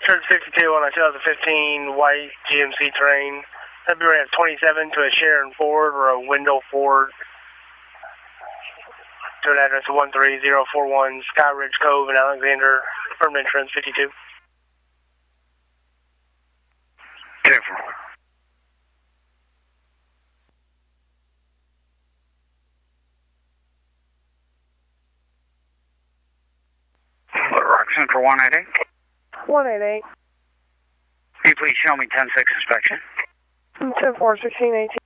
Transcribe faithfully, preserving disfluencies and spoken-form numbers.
Church fifty-two on a two thousand fifteen white G M C Terrain. That'd be right at twenty-seven to a Sharon Ford or a Wendell Ford. To an address of one three zero four one Sky Ridge Cove in Alexander. Permanent entrance fifty-two. Careful. Rock Central one eight eight. one eight eight. Can you please show me ten six inspection? ten four sixteen eighteen.